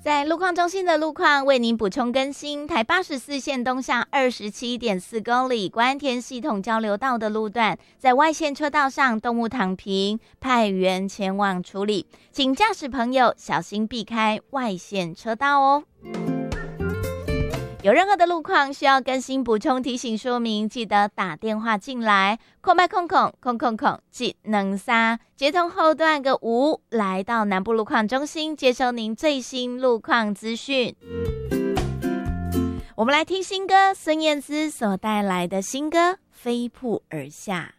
在路况中心的路况为您补充更新，台84线东向27.4公里关田系统交流道的路段，在外线车道上动物躺平，派员前往处理，请驾驶朋友小心避开外线车道哦。有任何的路况需要更新补充提醒说明，记得打电话进来，08000000技能3接通后段个5来到南部路况中心接收您最新路况资讯。我们来听新歌，孙燕姿所带来的新歌《飞瀑而下》。